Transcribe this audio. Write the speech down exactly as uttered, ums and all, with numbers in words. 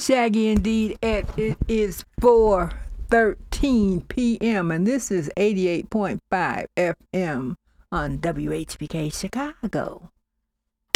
Shaggy indeed. At it is four thirteen p.m. and this is eighty-eight point five F M on W H B K Chicago.